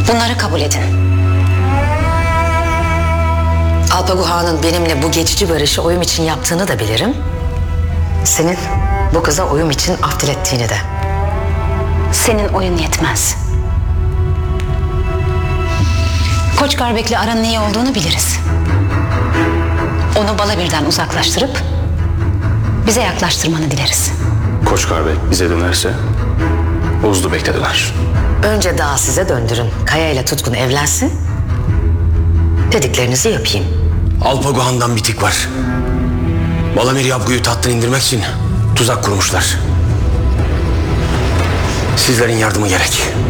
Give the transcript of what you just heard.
Bunları kabul edin. Alpagu Han'ın benimle bu geçici barışı oyum için yaptığını da bilirim. Senin bu kıza oyum için af dilettiğini de. Senin oyun yetmez. Koçgarbek'le aranın iyi olduğunu biliriz. Onu Balabir'den uzaklaştırıp bize yaklaştırmanı dileriz. Koçkar Bey bize dönerse Oğuzlu Bey de döner. Önce daha size döndürün. Kaya ile Tutkun evlensin. Dediklerinizi yapayım. Alpagu Han'dan bitik var. Balamir Yapgu'yu tahttan indirmek için tuzak kurmuşlar. Sizlerin yardımı gerek.